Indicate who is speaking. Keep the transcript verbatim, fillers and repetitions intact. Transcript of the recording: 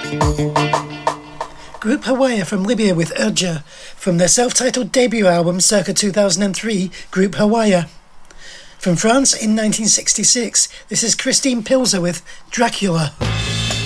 Speaker 1: Group Hawaya from Libya with Urja, from their self-titled debut album circa two thousand three, Group Hawaya. From France in nineteen sixty-six, this is Christine Pilzer with Dracula.